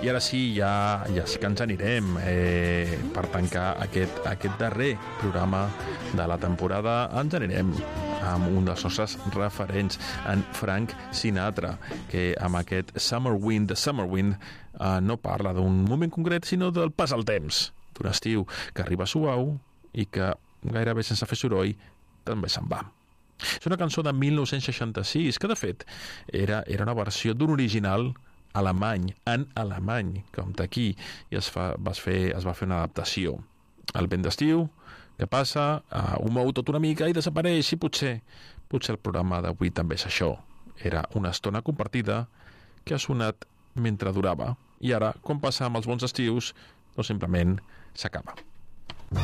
I ara sí, ja sí que ens anirem per tancar aquest darrer programa de la temporada. Ens anirem amb un dels nostres referents, en Frank Sinatra, que amb aquest Summer Wind no parla d'un moment concret, sinó del pas al temps, d'un estiu que arriba suau i que gairebé sense fer soroll també se'n va. És una cançó de 1966 que de fet era una versió d'un original alemany, en alemany, com d'aquí, i es va fer una adaptació. El vent d'estiu que passa, ho mou tot una mica i desapareix, i potser el programa d'avui també és això. Era una estona compartida que ha sonat mentre durava, i ara, com passa amb els bons estius, doncs simplement s'acaba.